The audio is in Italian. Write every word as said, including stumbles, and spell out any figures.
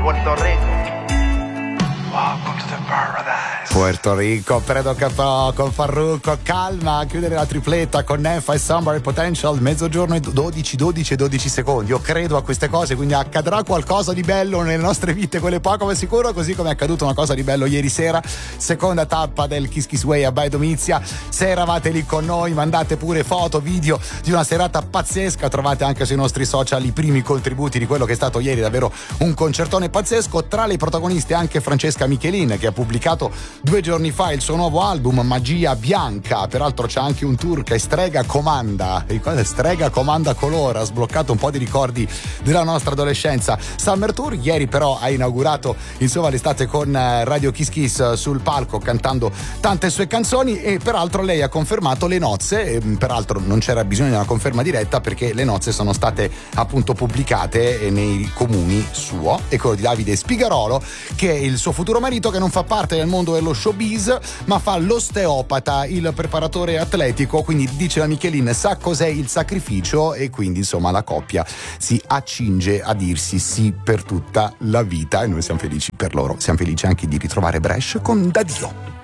Puerto Rico. Welcome to the paradise. Puerto Rico, Fredo Capò con Farruko, calma, a chiudere la tripletta con Nefa e Somebody Potential, mezzogiorno e dodici, dodici e dodici secondi. Io credo a queste cose, quindi accadrà qualcosa di bello nelle nostre vite, quelle poco ma sicuro, così come è accaduto una cosa di bello ieri sera, seconda tappa del Kiss Kiss Way a Bai Domizia. Se eravate lì con noi, mandate pure foto, video di una serata pazzesca, trovate anche sui nostri social i primi contributi di quello che è stato ieri davvero un concertone pazzesco. Tra le protagoniste anche Francesca Michelin, che ha pubblicato due giorni fa il suo nuovo album Magia Bianca. Peraltro c'è anche un tour che è Strega Comanda, Strega Comanda Colore, ha sbloccato un po' di ricordi della nostra adolescenza. Summer Tour, ieri però ha inaugurato insomma l'estate con Radio Kiss Kiss sul palco, cantando tante sue canzoni, e peraltro lei ha confermato le nozze, e peraltro non c'era bisogno di una conferma diretta perché le nozze sono state appunto pubblicate nei comuni suo e quello di Davide Spigarolo, che è il suo futuro marito, che non fa parte del mondo dello showbiz ma fa l'osteopata, il preparatore atletico, quindi dice la Michelin sa cos'è il sacrificio, e quindi insomma la coppia si accinge a dirsi sì per tutta la vita, e noi siamo felici per loro, siamo felici anche di ritrovare Bresh con Daddio.